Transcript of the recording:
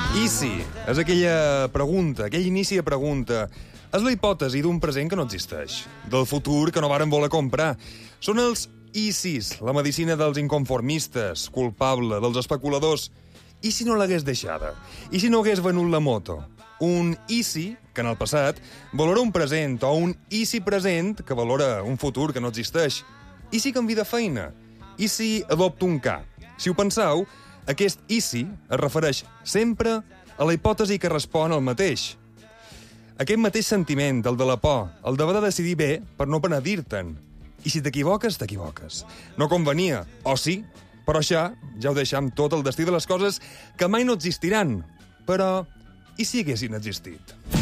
I si és aquella pregunta, aquell inici de pregunta. És la hipòtesi d'un present que no existeix, del futur que no varen voler comprar. Són els i sis, la medicina dels inconformistes, culpable, dels especuladors. I si no l'hagués deixada? I si no hagués venut la moto? Un i si, que en el passat, valora un present, o un i si present, que valora un futur que no existeix. I si canvia de feina? I si adopta un ca? Si ho penseu, aquest i si es refereix sempre a la hipòtesi que respon al mateix. Aquest mateix sentiment, el de la por, el d'haver de decidir bé per no penedir-te'n. I si t'equivoques, t'equivoques. No convenia, o sí, però això ja ho deixam tot el destí de les coses que mai no existiran. Però, i si haguessin existit?